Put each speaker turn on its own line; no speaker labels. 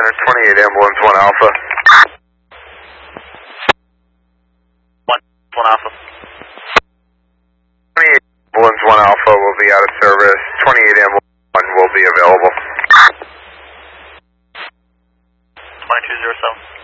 Center, 28 Ambulance 1 Alpha.
1 Alpha.
28 Ambulance 1 Alpha will be out of service. 28 Ambulance 1 will be available.
2207.